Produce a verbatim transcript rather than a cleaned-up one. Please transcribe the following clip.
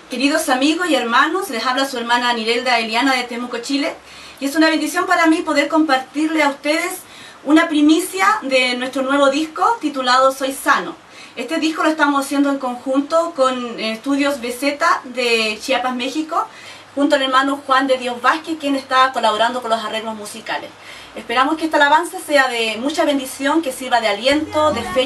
Queridos amigos y hermanos, les habla su hermana Nirelda Eliana de Temuco, Chile, y es una bendición para mí poder compartirle a ustedes una primicia de nuestro nuevo disco titulado Soy Sano. Este disco lo estamos haciendo en conjunto con Estudios B Z de Chiapas, México, junto al hermano Juan de Dios Vázquez, quien está colaborando con los arreglos musicales. Esperamos que esta alabanza sea de mucha bendición, que sirva de aliento, de fe